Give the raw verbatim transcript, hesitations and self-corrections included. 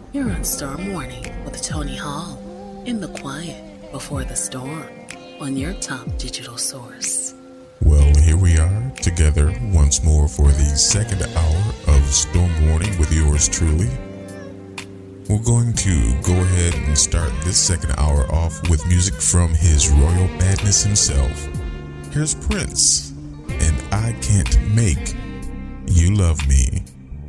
You're on Storm Warning with Tony Hall in the quiet before the storm on your top digital source. Well, here we are together once more for the second hour of Storm Warning with yours truly. We're going to go ahead and start this second hour off with music from his royal badness himself. Here's Prince, and I Can't Make You Love Me.